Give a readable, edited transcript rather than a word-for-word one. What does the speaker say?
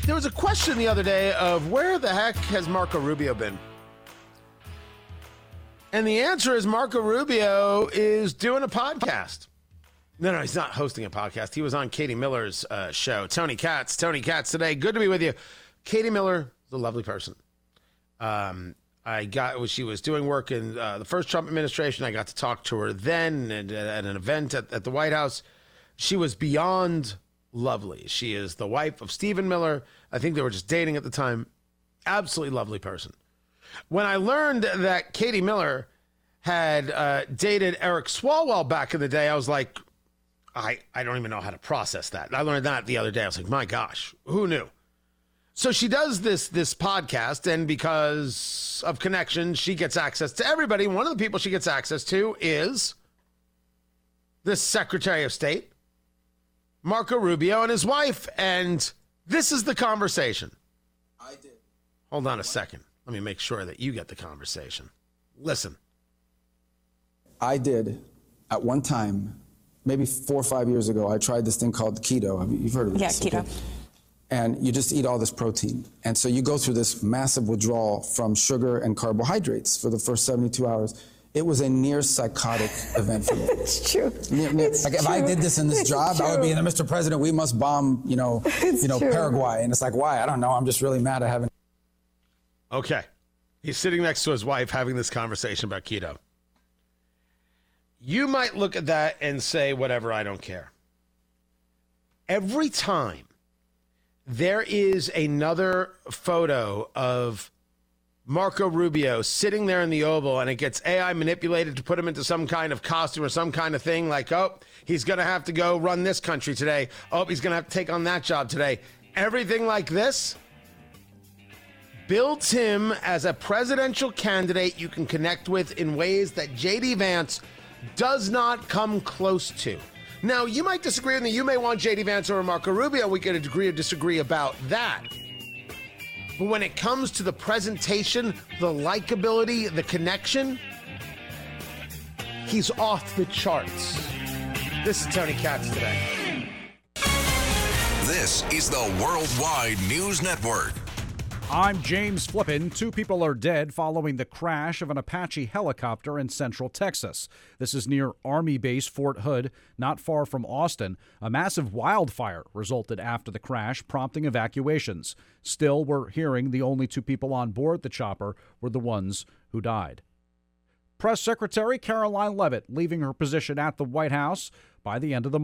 There was a question the other day of where the heck has Marco Rubio been? And the answer is Marco Rubio is doing a podcast. No, he's not hosting a podcast. He was on Katie Miller's show. Tony Katz today. Good to be with you. Katie Miller is a lovely person. She was doing work in the first Trump administration. I got to talk to her then at an event at the White House. She was beyond lovely. She is the wife of Stephen Miller. I think they were just dating at the time. Absolutely lovely person. When I learned that Katie Miller had dated Eric Swalwell back in the day, I was like, I don't even know how to process that. I learned that the other day. I was like, my gosh, who knew? So she does this podcast, and because of connection, she gets access to everybody. One of the people she gets access to is the Secretary of State, Marco Rubio, and his wife. And this is the conversation. I did. Hold on a second. Let me make sure that you get the conversation. Listen. I did at one time, maybe 4 or 5 years ago, I tried this thing called keto. You've heard of this? Yeah, keto. Okay? And you just eat all this protein. And so you go through this massive withdrawal from sugar and carbohydrates for the first 72 hours. It was a near psychotic event for me. It's true. If I did this in this job, I would be in Mr. President, we must bomb, Paraguay. And it's like, why? I don't know. I'm just really mad at having. Okay. He's sitting next to his wife having this conversation about keto. You might look at that and say, whatever, I don't care. Every time there is another photo of Marco Rubio sitting there in the Oval and it gets AI manipulated to put him into some kind of costume or some kind of thing like, oh, he's going to have to go run this country today. Oh, he's going to have to take on that job today. Everything like this builds him as a presidential candidate you can connect with in ways that J.D. Vance does not come close to. Now, you might disagree with me. You may want J.D. Vance or Marco Rubio. We could agree or disagree about that. But when it comes to the presentation, the likability, the connection, he's off the charts. This is Tony Katz today. This is the Worldwide News Network. I'm James Flippin. 2 people are dead following the crash of an Apache helicopter in central Texas. This is near Army Base Fort Hood, not far from Austin. A massive wildfire resulted after the crash, prompting evacuations. Still, we're hearing the only 2 people on board the chopper were the ones who died. Press Secretary Caroline Leavitt leaving her position at the White House by the end of the month.